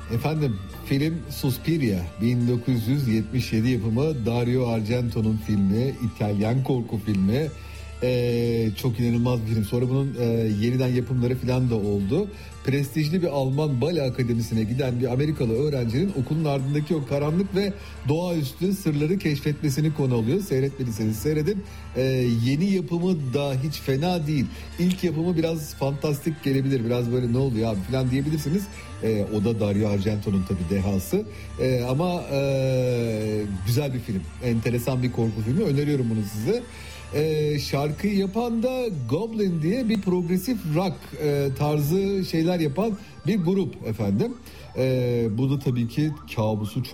Efendim, film Suspiria, 1977 yapımı, Dario Argento'nun filmi, İtalyan korku filmi. Çok inanılmaz bir film. Sonra bunun yeniden yapımları falan da oldu. Prestijli bir Alman bale akademisine giden bir Amerikalı öğrencinin okulun ardındaki o karanlık ve doğaüstü sırları keşfetmesini konu alıyor. Seyretmediyseniz seyredin. Yeni yapımı da hiç fena değil. İlk yapımı biraz fantastik gelebilir. Biraz böyle ne oluyor abi falan diyebilirsiniz. O da Dario Argento'nun tabii dehası. Ama güzel bir film. Enteresan bir korku filmi. Öneriyorum bunu size. Şarkıyı yapan da Goblin diye bir progresif rock tarzı şeyler yapan bir grup efendim. Bu da tabii ki kabusu